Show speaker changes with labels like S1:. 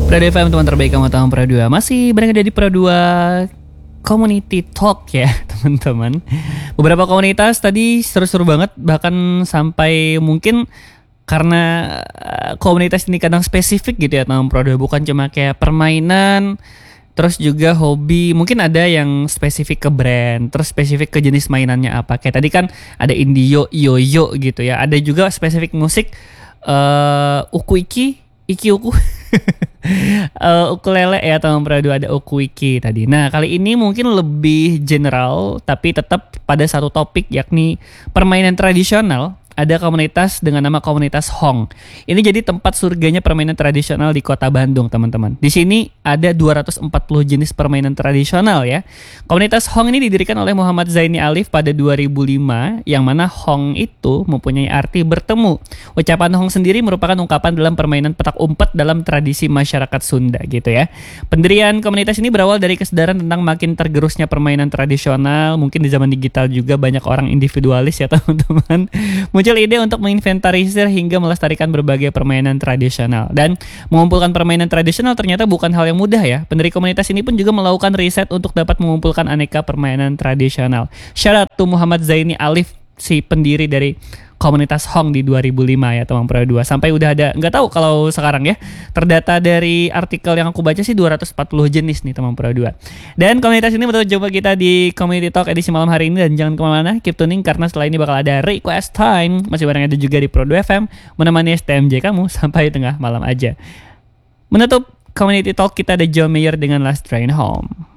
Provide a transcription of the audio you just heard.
S1: Pro 2 FM, teman terbaik kamu tahun Pro 2. Masih berada di Pro 2 Community Talk ya teman-teman. Beberapa komunitas tadi seru-seru banget. Bahkan sampai mungkin karena komunitas ini kadang spesifik gitu ya tahun Pro 2. Bukan cuma kayak permainan, terus juga hobi. Mungkin ada yang spesifik ke brand, terus spesifik ke jenis mainannya apa. Kayak tadi kan ada Indio, Yoyo gitu ya. Ada juga spesifik musik, Ukuiki, Iki-uku. Ukulele ya tahun Pro 2, ada Ukuiki tadi. Nah kali ini mungkin lebih general, tapi tetap pada satu topik, yakni permainan tradisional. Ada komunitas dengan nama komunitas Hong. Ini jadi tempat surganya permainan tradisional di kota Bandung, teman-teman. Di sini ada 240 jenis permainan tradisional ya. Komunitas Hong ini didirikan oleh Muhammad Zaini Alif pada 2005, yang mana Hong itu mempunyai arti bertemu. Ucapan Hong sendiri merupakan ungkapan dalam permainan petak umpet dalam tradisi masyarakat Sunda gitu ya. Pendirian komunitas ini berawal dari kesadaran tentang makin tergerusnya permainan tradisional. Mungkin di zaman digital juga banyak orang individualis ya teman-teman. Muncul ide untuk menginventarisir hingga melestarikan berbagai permainan tradisional. Dan mengumpulkan permainan tradisional ternyata bukan hal yang mudah ya. Pendiri komunitas ini pun juga melakukan riset untuk dapat mengumpulkan aneka permainan tradisional. Shout out to Muhammad Zaini Alif, si pendiri dari komunitas Hong di 2005 ya teman Pro 2. Sampai udah ada, nggak tahu kalau sekarang ya, terdata dari artikel yang aku baca sih 240 jenis nih teman Pro 2. Dan komunitas ini betul jumpa kita di Community Talk edisi malam hari ini. Dan jangan kemana-mana, keep tuning karena setelah ini bakal ada request time. Masih bareng ada juga di Pro 2 FM, menemani STMJ kamu sampai tengah malam aja. Menutup Community Talk kita ada John Mayer dengan Last Train Home.